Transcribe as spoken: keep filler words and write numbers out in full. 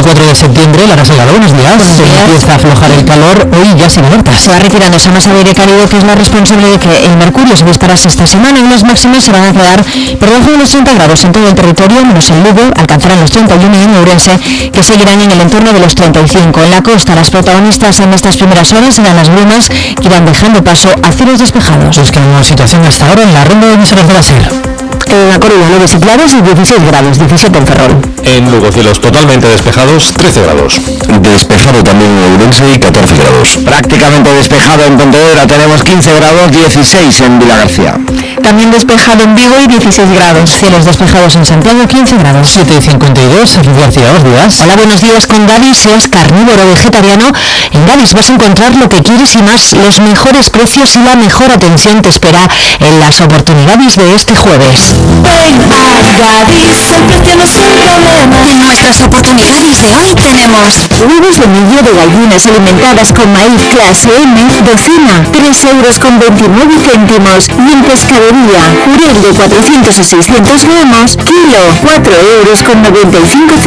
cuatro de septiembre, Lara Salgado, buenos días. Buenos días. Empieza a aflojar el calor, hoy ya sin alertas. Se va retirando esa masa de aire cálido que es la responsable de que el mercurio se disparase esta semana y las máximas se van a quedar por debajo de los treinta grados en todo el territorio, menos en Lugo, alcanzarán los treinta y uno y en Ourense, que seguirán en el entorno de los treinta y cinco. En la costa, las protagonistas en estas primeras horas serán las brumas que irán dejando paso a cielos despejados. Buscamos situación hasta ahora en la ronda de emisoras de la SER. En La Coruña, nueve y claros y dieciséis grados, diecisiete en Ferrol. En Lugo, cielos totalmente despejados, trece grados. Despejado también en Ourense y catorce grados. Prácticamente despejado en Pontevedra, tenemos quince grados, dieciséis en Vilagarcía. También despejado en Vigo y dieciséis grados. Cielos despejados en Santiago, quince grados. siete y cincuenta y dos, Sergio García, buenos días. Hola, buenos días. Con Gadis, seas carnívoro o vegetariano, en Gadis vas a encontrar lo que quieres y más, los mejores precios y la mejor atención te espera en las oportunidades de este jueves. Ven a Gadis, el precio no es un problema. En nuestras oportunidades de hoy tenemos Huevos de millo de gallinas alimentadas con maíz clase M, docena, tres euros con veintinueve céntimos. Y en pescadería, jurel de cuatrocientos y seiscientos gramos, kilo, cuatro euros con noventa y cinco